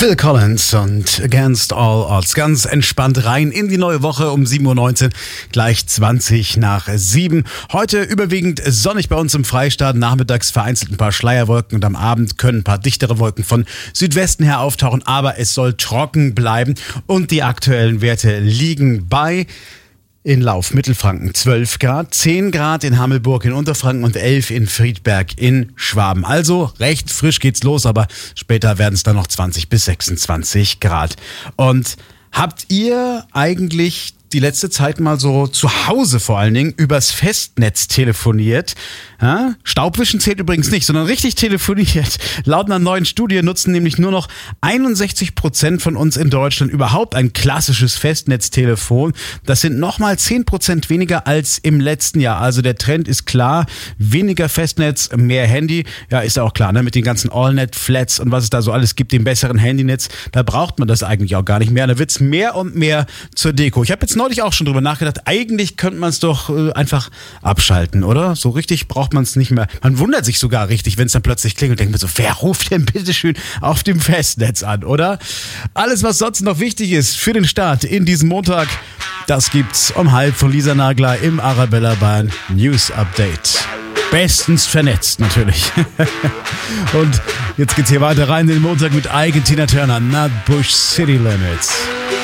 Phil Collins und Against All Odds. Ganz entspannt rein in die neue Woche um 7.19 Uhr, gleich 20 nach 7. Heute überwiegend sonnig bei uns im Freistaat, nachmittags vereinzelt ein paar Schleierwolken und am Abend können ein paar dichtere Wolken von Südwesten her auftauchen, aber es soll trocken bleiben und die aktuellen Werte liegen bei in Lauf, Mittelfranken 12 Grad, 10 Grad in Hammelburg in Unterfranken und 11 in Friedberg in Schwaben. Also recht frisch geht's los, aber später werden es dann noch 20 bis 26 Grad. Und habt ihr eigentlich die letzte Zeit mal so zu Hause vor allen Dingen übers Festnetz telefoniert? Ja? Staubwischen zählt übrigens nicht, sondern richtig telefoniert. Laut einer neuen Studie nutzen nämlich nur noch 61% von uns in Deutschland überhaupt ein klassisches Festnetztelefon. Das sind nochmal 10% weniger als im letzten Jahr. Also der Trend ist klar, weniger Festnetz, mehr Handy. Ja, ist ja auch klar, ne? Mit den ganzen Allnet-Flats und was es da so alles gibt, dem besseren Handynetz, da braucht man das eigentlich auch gar nicht mehr. Da wird's mehr und mehr zur Deko. Ich habe jetzt neulich auch schon drüber nachgedacht, eigentlich könnte man es doch einfach abschalten, oder? So richtig braucht man es nicht mehr. Man wundert sich sogar richtig, wenn es dann plötzlich klingelt und denkt mir so, wer ruft denn bitteschön auf dem Festnetz an, oder? Alles, was sonst noch wichtig ist für den Start in diesem Montag, das gibt's um 12:30 von Lisa Nagler im Arabella Bahn News Update. Bestens vernetzt natürlich. Und jetzt geht's hier weiter rein in den Montag mit Ike und Tina Turner, Nutbush City Limits.